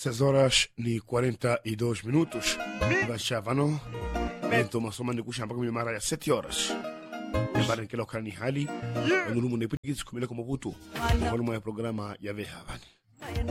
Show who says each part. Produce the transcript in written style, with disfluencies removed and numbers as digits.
Speaker 1: 6 horas ni 42 minutos. Vashavano Bento masomani kushamba kwa mara ya 7 horas. Ebare kilo kani hali. Ngulumu ne pigits kumile kwa mabutu. Ngulumu ya programa ya vehavani.